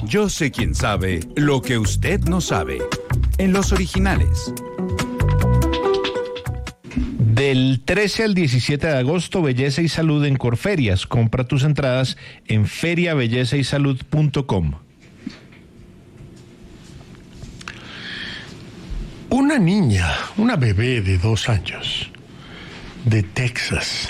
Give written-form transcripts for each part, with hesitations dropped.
Yo sé quién sabe lo que usted no sabe. En los originales. Del 13 al 17 de agosto, Belleza y Salud en Corferias. Compra tus entradas en feriabellezaYsalud.com. Una niña, una bebé de 2 años, de Texas,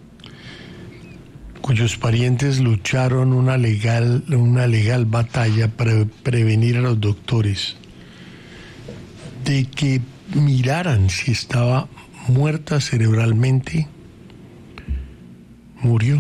cuyos parientes lucharon una legal batalla para prevenir a los doctores de que miraran si estaba muerta cerebralmente, murió.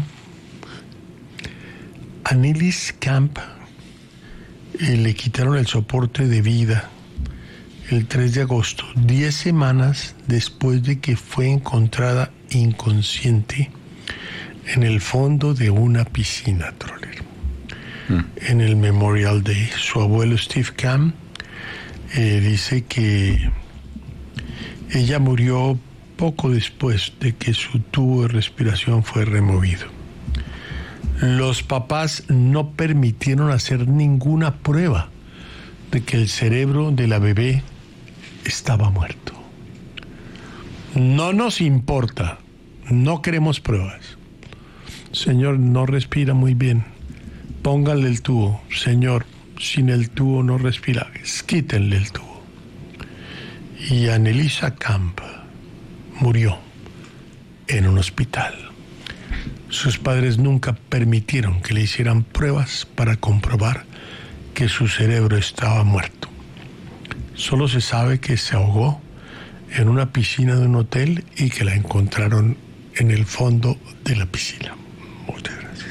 A Nellis Camp le quitaron el soporte de vida el 3 de agosto, 10 semanas después de que fue encontrada inconsciente en el fondo de una piscina, trolero. En el Memorial Day, su abuelo Steve Camp dice que ella murió poco después de que su tubo de respiración fue removido. Los papás no permitieron hacer ninguna prueba de que el cerebro de la bebé estaba muerto. No nos importa, no queremos pruebas. Señor, no respira muy bien. Pónganle el tubo. Señor, sin el tubo no respira. Quítenle el tubo. Y Annelisa Camp murió en un hospital. Sus padres nunca permitieron que le hicieran pruebas para comprobar que su cerebro estaba muerto. Solo se sabe que se ahogó en una piscina de un hotel y que la encontraron en el fondo de la piscina. Muchas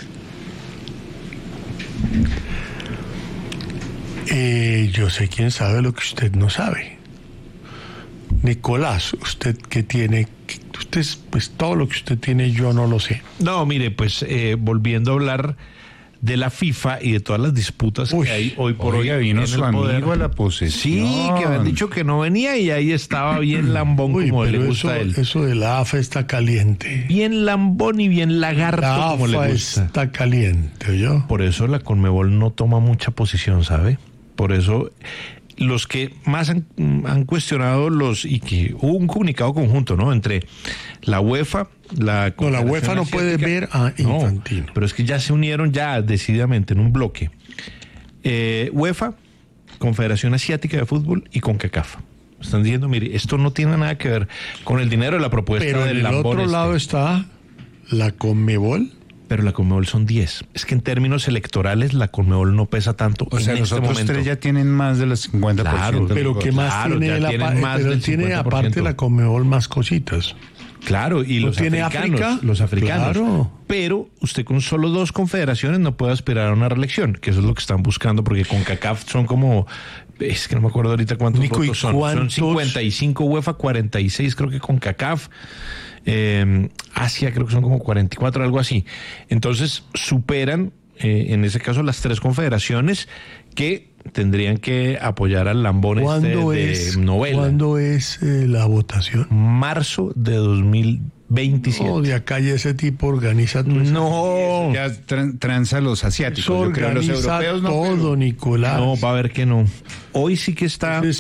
gracias. Yo sé quién sabe lo que usted no sabe. Nicolás, usted que tiene, usted, pues todo lo que usted tiene yo no lo sé. No, mire, pues volviendo a hablar de la FIFA y de todas las disputas que hay hoy por hoy. Vino su amigo a la posesión. Sí, que habían dicho que no venía y ahí estaba bien lambón, como le gusta a él. Eso de la AFA está caliente. Bien lambón y bien lagarto, como le gusta. La AFA está caliente, ¿oyó? Por eso la Conmebol no toma mucha posición, ¿sabe? Por eso los que más han cuestionado y que hubo un comunicado conjunto, ¿no? Entre la UEFA, la UEFA no puede ver a Infantino. No, pero es que ya se unieron ya decididamente en un bloque. UEFA, Confederación Asiática de Fútbol y CONCACAF. Están diciendo, mire, esto no tiene nada que ver con el dinero de la propuesta pero del lambón. Pero en el otro lado está la Conmebol. Pero la Conmebol son 10. Es que en términos electorales la Conmebol no pesa tanto. O sea, los otros tres ya tienen más del 50%. Claro, pero ¿qué más tiene aparte la Conmebol más cositas? Claro, y los africanos. Los africanos. Claro. Pero usted con solo 2 confederaciones no puede aspirar a una reelección, que eso es lo que están buscando, porque con CONCACAF son como, es que no me acuerdo ahorita cuántos votos son. Son 55 UEFA, 46 creo que con CONCACAF. Asia creo que son como 44, algo así. Entonces superan en ese caso las 3 confederaciones que tendrían que apoyar al lambón de novela. ¿Cuándo es la votación? Marzo de 2027. No, de acá ya ese tipo organiza todo. No. Ya transa los asiáticos. Eso organiza los europeos todo, Nicolás. No, va a ver que no. Hoy sí que está